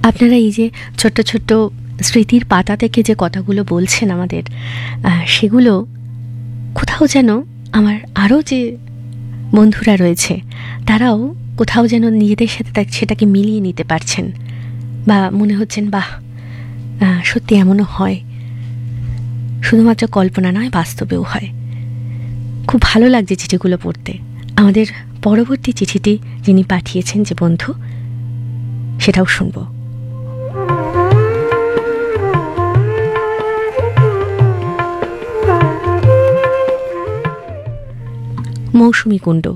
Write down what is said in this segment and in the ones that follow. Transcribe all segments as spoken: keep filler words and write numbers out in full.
আপনারা এই যে ছোট্ট ছোট্ট স্মৃতির পাতা থেকে যে কথাগুলো বলছেন আমাদের, সেগুলো কোথাও যেন আমার আরও যে বন্ধুরা রয়েছে তারাও কোথাও যেন নিজেদের সাথে সেটাকে মিলিয়ে নিতে পারছেন, বা মনে হচ্ছেন বাহ, সত্যি এমনও হয়, শুধুমাত্র কল্পনা নয়, বাস্তবেও হয়। খুব ভালো লাগছে চিঠিগুলো পড়তে। আমাদের পরবর্তী চিঠিটি যিনি পাঠিয়েছেন যে বন্ধু, সেটাও শুনব। মৌসুমী কুণ্ড,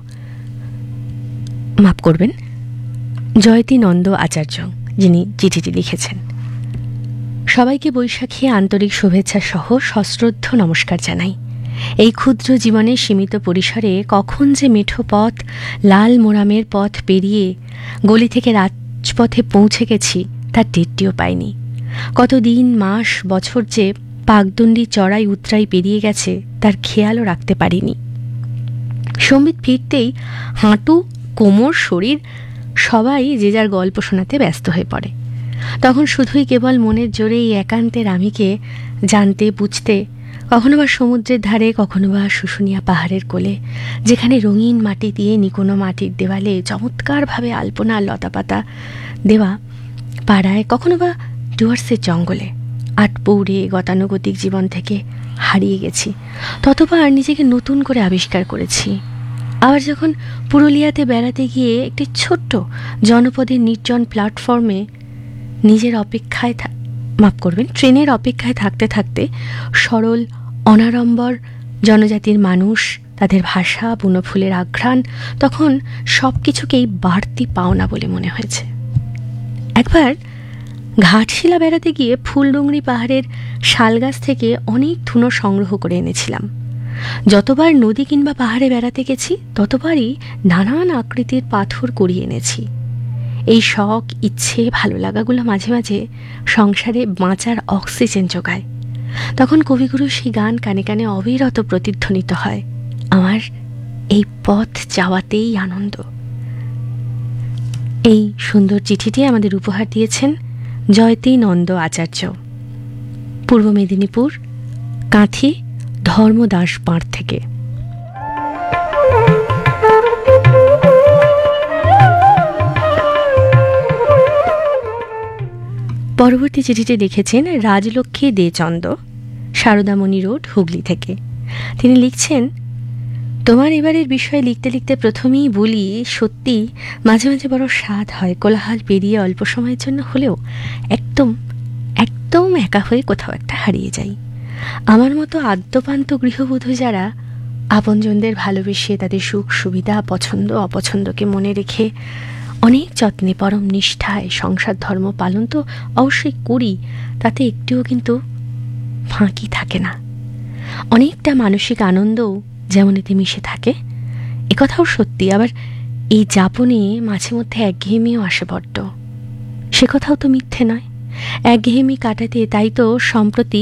মাফ করবেন, জয়তী নন্দ আচার্য যিনি চিঠিটি লিখেছেন। সবাইকে বৈশাখী আন্তরিক শুভেচ্ছা সহ সশ্রদ্ধ নমস্কার জানাই। এই ক্ষুদ্র জীবনের সীমিত পরিসরে কখন যে মেঠো পথ, লাল মোরামের পথ পেরিয়ে গলি থেকে রাজপথে পৌঁছে গেছি তার টেরটিও পাইনি। কত দিন, মাস, বছর যে পাকদণ্ডী চড়াই উতরাই পেরিয়ে গেছে তার খেয়ালও রাখতে পারিনি। সম্বিত ফিরতেই হাঁটু, কোমর, শরীর সবাই যে যার গল্প শোনাতে ব্যস্ত হয়ে পড়ে। তখন শুধুই কেবল মনের জোরে এই একান্তের আমিকে জানতে, বুঝতে, কখনো বা সমুদ্রের ধারে, কখনো বা শুশুনিয়া পাহাড়ের কোলে, যেখানে রঙিন মাটি দিয়ে নিকোনো মাটির দেওয়ালে চমৎকারভাবে আলপনা লতাপাতা দেওয়া পাড়ায়, কখনো বা ডুয়ার্সের জঙ্গলে আটপৌড়ে গতানুগতিক জীবন থেকে হারিয়ে গেছি, ততবার নিজেকে নতুন করে আবিষ্কার করেছি। আবার যখন পুরুলিয়াতে বেড়াতে গিয়ে একটি ছোট্ট জনপদের নির্জন প্ল্যাটফর্মে নিজের অপেক্ষায় মাফ করবেন ট্রেনের অপেক্ষায় থাকতে থাকতে সরল অনাড়ম্বর জনজাতির মানুষ, তাদের ভাষা, বুনো ফুলের আঘ্রাণ, তখন সব কিছুকেই বাড়তি পাওনা বলে মনে হয়েছে। একবার ঘাটশিলা বেড়াতে গিয়ে ফুলডুংরি পাহাড়ের শালগাছ থেকে অনেক ধুনো সংগ্রহ করে এনেছিলাম। যতবার নদী কিংবা পাহাড়ে বেড়াতে গেছি ততবারই নানান আকৃতির পাথর কুড়িয়ে এনেছি। এই শখ, ইচ্ছে, ভালো লাগাগুলো মাঝে মাঝে সংসারে বাঁচার অক্সিজেন যোগায়। তখন কবিগুরু সেই গান কানে কানে অবিরত প্রতিধ্বনিত হয়। আমার এই পথ যাওয়াতেই আনন্দ। এই সুন্দর চিঠিটি আমাদের উপহার দিয়েছেন জয়তী নন্দ আচার্য, পূর্ব মেদিনীপুর, কাঁথি ধর্মদাস পাড় থেকে। পরবর্তী চিঠিটি লিখেছেন রাজলক্ষ্মী দে চন্দ, সারদামণি রোড, হুগলি থেকে। তিনি লিখছেন, তোমার এবারের বিষয়ে লিখতে লিখতে প্রথমেই বলি, সত্যি মাঝে মাঝে বড় স্বাদ হয় কোলাহল পেরিয়ে অল্প সময়ের জন্য হলেও একদম একদম একা হয়ে কোথাও একটা হারিয়ে যাই। আমার মতো আদ্যপান্ত গৃহবধূ যারা আপনজনদের ভালোবেসে তাদের সুখ সুবিধা, পছন্দ অপছন্দকে মনে রেখে অনেক যত্নে পরম নিষ্ঠায় সংসার ধর্ম পালন তো অবশ্যই করি, তাতে একটুও কিন্তু ফাঁকি থাকে না। অনেকটা মানসিক আনন্দও যেমন এতে মিশে থাকে, একথাও সত্যি। আবার এই যাপনে মাঝে মধ্যে একঘেয়েমিও আসে বড্ড, সে কথাও তো মিথ্যে নয়। একঘেয়েমি কাটাতে তাই তো সম্প্রতি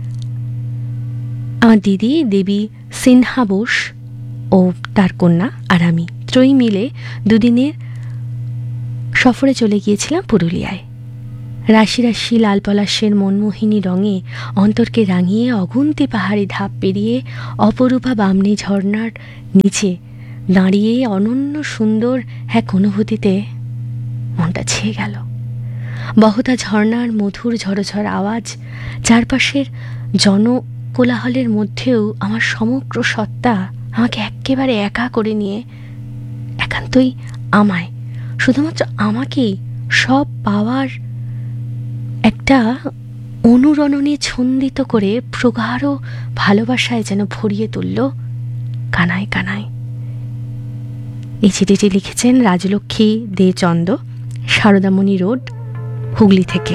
আমার দিদি দেবী সিনহা বোস ও তার কন্যা আর আমি ত্রয়ী মিলে দুদিনের সফরে চলে গিয়েছিলাম পুরুলিয়ায়। রাশি রাশি লাল পলাশের মনমোহিনী রঙে অন্তরকে রাঙিয়ে অগুন্তি পাহাড়ি ধাপ পেরিয়ে অপরূপা বামনি ঝর্ণার নিচে দাঁড়িয়ে অনন্য সুন্দর এক অনুভূতিতে মনটা ছেয়ে গেল। বহুতা ঝর্ণার মধুর ঝরঝর আওয়াজ, চারপাশের জনকোলাহলের মধ্যেও আমার সমগ্র সত্তা আমাকে একেবারে একা করে নিয়ে একান্তই আমায়, শুধুমাত্র আমাকেই সব পাওয়ার একটা অনুরণনে ছন্দিত করে প্রগাঢ় ভালোবাসায় যেন ভরিয়ে তুলল কানায় কানায়। এই চিঠিটি লিখেছেন রাজলক্ষ্মী দে চন্দ, সারদামণি রোড, হুগলি থেকে।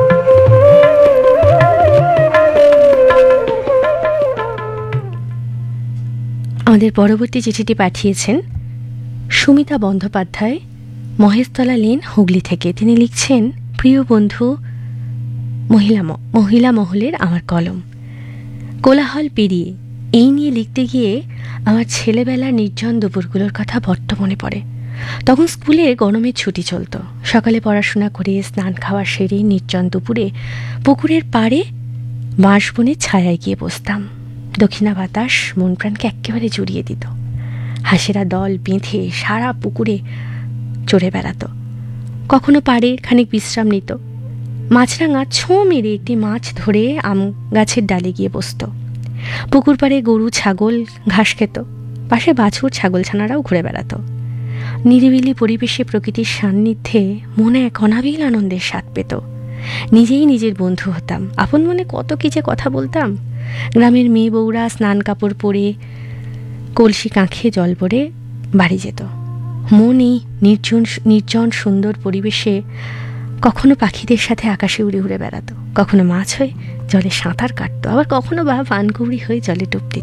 আমাদের পরবর্তী চিঠিটি পাঠিয়েছেন সুমিতা বন্দ্যোপাধ্যায়, মহেশতলা লেন, হুগলি থেকে। তিনি লিখছেন, প্রিয় বন্ধু, মহিলা মহিলা মহলের আমার কলম, কোলাহল পেরিয়ে এই নিয়ে লিখতে গিয়ে আমার ছেলেবেলার নির্জন দুপুরগুলোর কথা বড্ড মনে পড়ে। তখন স্কুলে গরমের ছুটি চলত। সকালে পড়াশোনা করে স্নান খাওয়ার সেরে নির্জন দুপুরে পুকুরের পাড়ে বাঁশবনের ছায়ায় গিয়ে বসতাম। দক্ষিণা বাতাস মন প্রাণকে একেবারে জুড়িয়ে দিত। হাঁসেরা দল বেঁধে সারা পুকুরে চড়ে বেড়াতো। কখনো পাড়ে খানিক বিশ্রাম নিত। মাছরাঙা ছোঁ মেরে একটি মাছ ধরে আম গাছের ডালে গিয়ে বসত। পুকুর পাড়ে গরু ছাগল ঘাস খেত। পাশে বাছুর ছাগল ছানারাও ঘুরে বেড়াতো। নিরিবিলি পরিবেশে প্রকৃতির সান্নিধ্যে মনে এক অনাবিল আনন্দের স্বাদ পেত। নিজেই নিজের বন্ধু হতাম। আপন মনে কত কি যে কথা বলতাম। গ্রামের মেয়ে বউরা স্নান কাপড় পরে কলসি কাঁখে জল পরে বাড়ি যেত। মন এই নির্জন নির্জন সুন্দর পরিবেশে কখনো পাখিদের সাথে আকাশে উড়ে উড়ে বেড়াতো, কখনো মাছ হয়ে জলে সাঁতার কাটতো, আবার কখনো বা পানকৌড়ি হয়ে জলে ডুব দিত।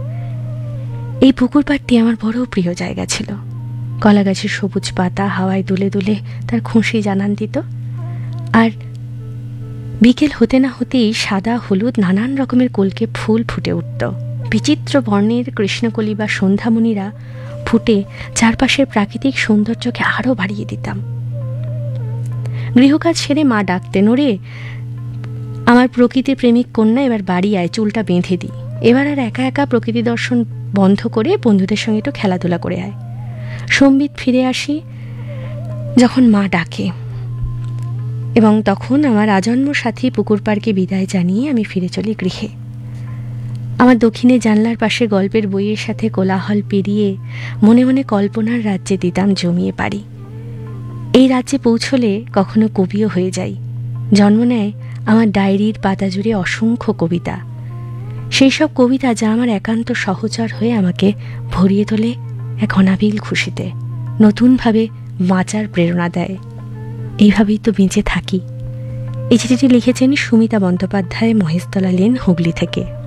এই পুকুর পাড়টি আমার বড় প্রিয় জায়গা ছিল। কলা গাছের সবুজ পাতা হাওয়ায় দুলে দুলে তার খুশি জানান দিত। আর বিকেল হতে না হতেই সাদা হলুদ নানান রকমের কলকে ফুল ফুটে উঠত। বিচিত্র বর্ণের কৃষ্ণকলি বা সন্ধ্যামণিরা ফুটে চারপাশের প্রাকৃতিক সৌন্দর্যকে আরও বাড়িয়ে দিতাম। গৃহকাজ সেরে মা ডাকতেন, ওরে আমার প্রকৃতি প্রেমিক কন্যা, এবার বাড়ি আয়, চুলটা বেঁধে দিই। এবার আর একা একা প্রকৃতি দর্শন বন্ধ করে বন্ধুদের সঙ্গে একটু খেলাধুলা করে আয়। সম্বিত ফিরে আসি যখন মা ডাকে, এবং তখন আমার আজন্ম সাথী পুকুর পাড়কে বিদায় জানিয়ে আমি ফিরে চলি গৃহে। আমার দক্ষিণে জানলার পাশে গল্পের বইয়ের সাথে কোলাহল পেরিয়ে মনে মনে কল্পনার রাজ্যে দিতাম জমিয়ে পারি। এই রাজ্যে পৌঁছলে কখনো কবিও হয়ে যাই। জন্ম নেয় আমার ডায়েরির পাতা জুড়ে অসংখ্য কবিতা। সেই সব কবিতা যা আমার একান্ত সহচর হয়ে আমাকে ভরিয়ে তোলে এক অনাবিল খুশিতে, নতুনভাবে বাঁচার প্রেরণা দেয়। এইভাবেই তো বেঁচে থাকি। এই চিঠিটি লিখেছেন সুমিতা বন্দ্যোপাধ্যায়, মহেশতলা লেন, হুগলি থেকে।